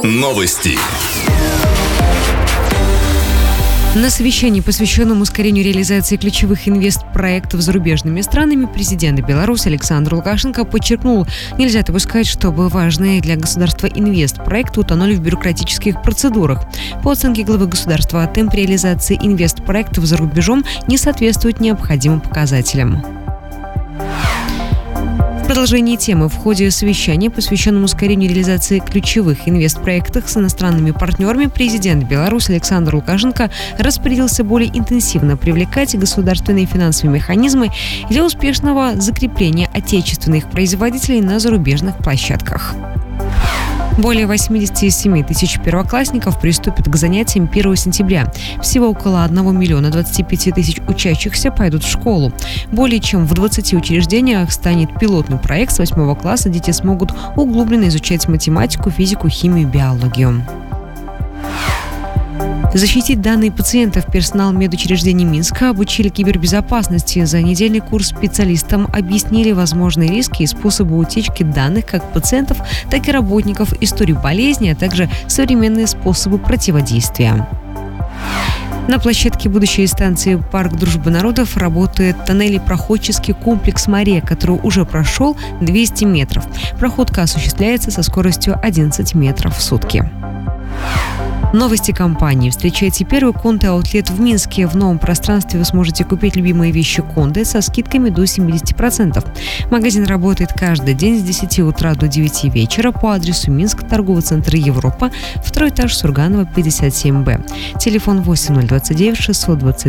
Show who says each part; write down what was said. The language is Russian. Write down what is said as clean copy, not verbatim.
Speaker 1: Новости.
Speaker 2: На совещании, посвященном ускорению реализации ключевых инвестпроектов зарубежными странами, президент Беларуси Александр Лукашенко подчеркнул, нельзя допускать, чтобы важные для государства инвестпроекты утонули в бюрократических процедурах. По оценке главы государства, темп реализации инвестпроектов за рубежом не соответствует необходимым показателям. В продолжении темы в ходе совещания, посвященному ускорению реализации ключевых инвестпроектов с иностранными партнерами, президент Беларуси Александр Лукашенко распорядился более интенсивно привлекать государственные финансовые механизмы для успешного закрепления отечественных производителей на зарубежных площадках. Более 87 тысяч первоклассников приступят к занятиям 1 сентября. Всего около 1 миллиона 25 тысяч учащихся пойдут в школу. Более чем в 20 учреждениях станет пилотный проект. С 8 класса дети смогут углубленно изучать математику, физику, химию, биологию. Защитить данные пациентов персонал медучреждений Минска обучили кибербезопасности. За недельный курс специалистам объяснили возможные риски и способы утечки данных как пациентов, так и работников, историю болезни, а также современные способы противодействия. На площадке будущей станции «Парк Дружбы народов» работает тоннелепроходческий комплекс «Мария», который уже прошел 200 метров. Проходка осуществляется со скоростью 11 метров в сутки. Новости компании. Встречайте первый Конде-аутлет в Минске. В новом пространстве вы сможете купить любимые вещи Конде со скидками до 70%. Магазин работает каждый день с 10 утра до 9 вечера по адресу Минск, торговый центр Европа, 2-й этаж, Сурганова, 57Б. Телефон 8029 620